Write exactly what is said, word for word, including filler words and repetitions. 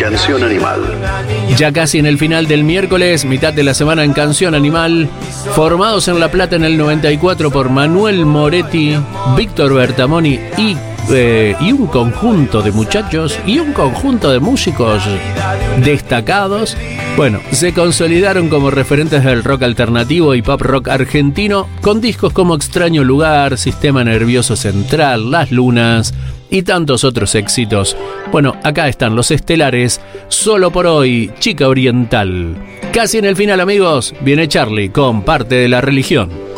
Canción Animal. Ya casi en el final del miércoles, mitad de la semana en Canción Animal, formados en La Plata en el noventa y cuatro por Manuel Moretti, Víctor Bertamoni y, eh, y un conjunto de muchachos y un conjunto de músicos destacados. Bueno, se consolidaron como referentes del rock alternativo y pop rock argentino con discos como Extraño Lugar, Sistema Nervioso Central, Las Lunas y tantos otros éxitos. Bueno, acá están los estelares, Solo por Hoy, Chica Oriental. Casi en el final, amigos, viene Charlie con Parte de la Religión.